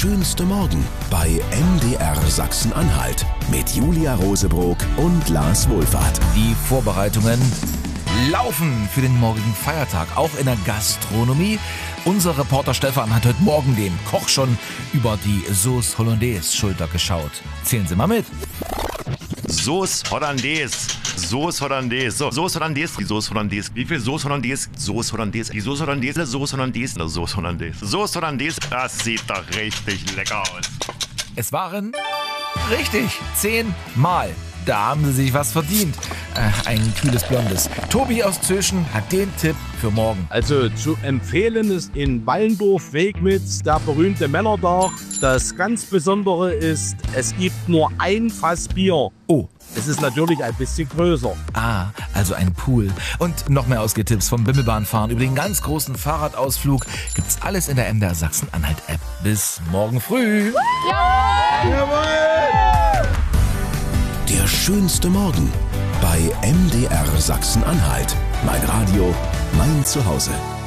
schönste Morgen bei MDR Sachsen-Anhalt mit Julia Rosebrock und Lars Wohlfahrt. Die Vorbereitungen laufen für den morgigen Feiertag, auch in der Gastronomie. Unser Reporter Stefan hat heute Morgen dem Koch schon über die Sauce Hollandaise Schulter geschaut. Zählen Sie mal mit. Sauce Hollandaise. Sauce Hollandaise. So, Sauce Hollandaise. Die Sauce Hollandaise. Wie viel Sauce Hollandaise? Sauce Hollandaise. Die Sauce Hollandaise. Sauce Hollandaise. Sauce Hollandaise. Sauce Hollandaise. Das sieht doch richtig lecker aus. Es waren richtig 10 Mal. Da haben Sie sich was verdient. Ein kühles Blondes. Tobi aus Zöschen hat den Tipp für morgen. Also zu empfehlen ist in Wallendorf-Wegnitz der berühmte Männerdach. Das ganz Besondere ist, es gibt nur ein Fass Bier. Oh. Es ist natürlich ein bisschen größer. Also ein Pool. Und noch mehr Ausgetipps vom Bimmelbahnfahren über den ganz großen Fahrradausflug gibt's alles in der MDR Sachsen-Anhalt-App. Bis morgen früh. Jawohl! Der schönste Morgen bei MDR Sachsen-Anhalt. Mein Radio, mein Zuhause.